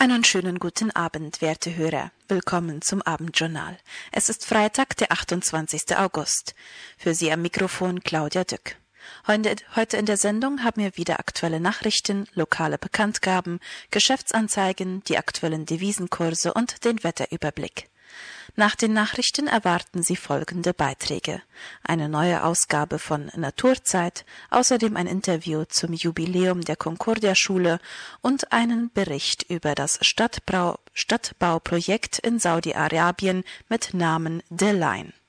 Einen schönen guten Abend, werte Hörer. Willkommen zum Abendjournal. Es ist Freitag, der 28. August. Für Sie am Mikrofon Claudia Dück. Heute in der Sendung haben wir wieder aktuelle Nachrichten, lokale Bekanntgaben, Geschäftsanzeigen, die aktuellen Devisenkurse und den Wetterüberblick. Nach den Nachrichten erwarten Sie folgende Beiträge: eine neue Ausgabe von Naturzeit, außerdem ein Interview zum Jubiläum der Concordia-Schule und einen Bericht über das Stadtbauprojekt in Saudi-Arabien mit Namen The Line.